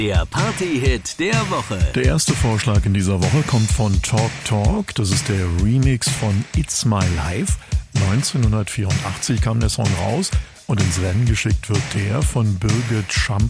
Der Party-Hit der Woche. Der erste Vorschlag in dieser Woche kommt von Talk Talk. Das ist der Remix von It's My Life. 1984 kam der Song raus und ins Rennen geschickt wird der von Birgit Schampf